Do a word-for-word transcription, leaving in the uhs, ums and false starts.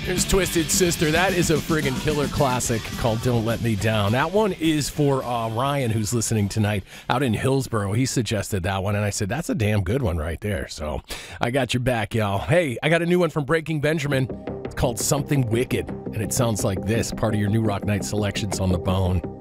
There's Twisted Sister. That is a friggin' killer classic called Don't Let Me Down. That one is for uh, Ryan, who's listening tonight out in Hillsboro. He suggested that one, and I said, that's a damn good one right there. So I got your back, y'all. Hey, I got a new one from Breaking Benjamin. It's called Something Wicked, and it sounds like this, part of your New Rock Night selections on the Bone.